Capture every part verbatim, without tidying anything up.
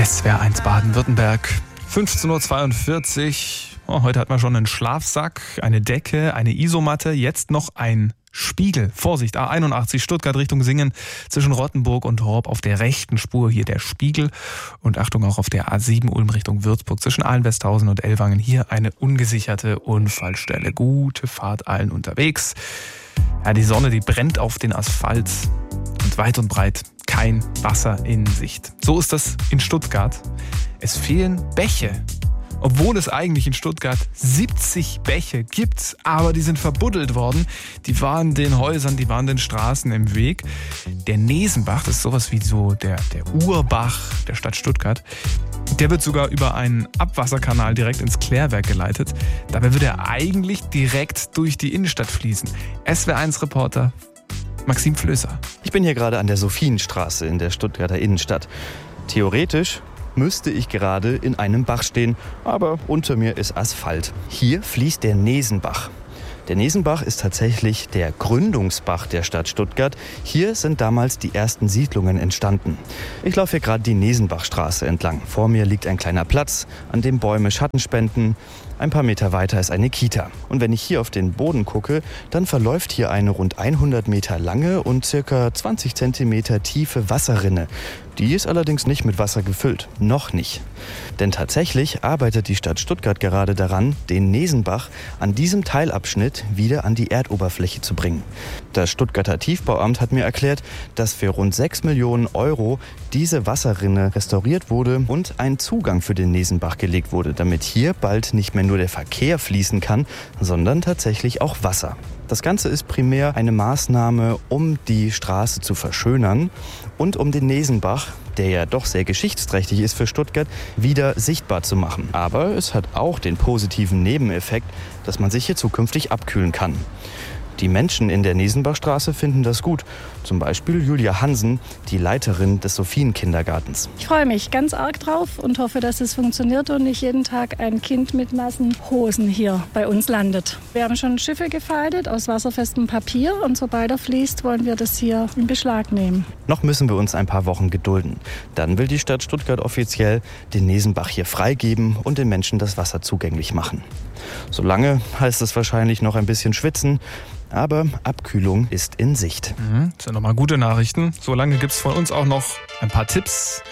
S W R eins Baden-Württemberg, fünfzehn Uhr zweiundvierzig. Oh, heute hat man schon einen Schlafsack, eine Decke, eine Isomatte, jetzt noch ein Spiegel. Vorsicht, A einundachtzig Stuttgart Richtung Singen zwischen Rottenburg und Horb auf der rechten Spur hier der Spiegel. Und Achtung auch auf der A sieben Ulm Richtung Würzburg zwischen Ahlen-Westhausen und Ellwangen. Hier eine ungesicherte Unfallstelle. Gute Fahrt allen unterwegs. Ja, die Sonne, die brennt auf den Asphalt und weit und breit kein Wasser in Sicht. So ist das in Stuttgart. Es fehlen Bäche. Obwohl es eigentlich in Stuttgart siebzig Bäche gibt, aber die sind verbuddelt worden. Die waren den Häusern, die waren den Straßen im Weg. Der Nesenbach, das ist sowas wie so der, der Urbach der Stadt Stuttgart. Der wird sogar über einen Abwasserkanal direkt ins Klärwerk geleitet. Dabei würde er eigentlich direkt durch die Innenstadt fließen. S W R eins Reporter Maxim Flößer. Ich bin hier gerade an der Sophienstraße in der Stuttgarter Innenstadt. Theoretisch müsste ich gerade in einem Bach stehen, aber unter mir ist Asphalt. Hier fließt der Nesenbach. Der Nesenbach ist tatsächlich der Gründungsbach der Stadt Stuttgart. Hier sind damals die ersten Siedlungen entstanden. Ich laufe hier gerade die Nesenbachstraße entlang. Vor mir liegt ein kleiner Platz, an dem Bäume Schatten spenden. Ein paar Meter weiter ist eine Kita. Und wenn ich hier auf den Boden gucke, dann verläuft hier eine rund hundert Meter lange und circa zwanzig Zentimeter tiefe Wasserrinne. Die ist allerdings nicht mit Wasser gefüllt. Noch nicht. Denn tatsächlich arbeitet die Stadt Stuttgart gerade daran, den Nesenbach an diesem Teilabschnitt wieder an die Erdoberfläche zu bringen. Das Stuttgarter Tiefbauamt hat mir erklärt, dass für rund sechs Millionen Euro diese Wasserrinne restauriert wurde und ein Zugang für den Nesenbach gelegt wurde, damit hier bald nicht mehr nur der Verkehr fließen kann, sondern tatsächlich auch Wasser. Das Ganze ist primär eine Maßnahme, um die Straße zu verschönern und um den Nesenbach, der ja doch sehr geschichtsträchtig ist für Stuttgart, wieder sichtbar zu machen. Aber es hat auch den positiven Nebeneffekt, dass man sich hier zukünftig abkühlen kann. Die Menschen in der Nesenbachstraße finden das gut. Zum Beispiel Julia Hansen, die Leiterin des Sophien-Kindergartens. Ich freue mich ganz arg drauf und hoffe, dass es funktioniert und nicht jeden Tag ein Kind mit nassen Hosen hier bei uns landet. Wir haben schon Schiffe gefaltet aus wasserfestem Papier und sobald er fließt, wollen wir das hier in Beschlag nehmen. Noch müssen wir uns ein paar Wochen gedulden. Dann will die Stadt Stuttgart offiziell den Nesenbach hier freigeben und den Menschen das Wasser zugänglich machen. Solange heißt es wahrscheinlich noch ein bisschen schwitzen, aber Abkühlung ist in Sicht. Mhm, das sind nochmal gute Nachrichten. Solange gibt es von uns auch noch ein paar Tipps.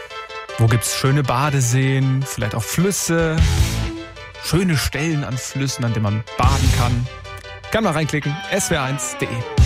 Wo gibt es schöne Badeseen, vielleicht auch Flüsse, schöne Stellen an Flüssen, an denen man baden kann. Kann mal reinklicken, S W R eins punkt de.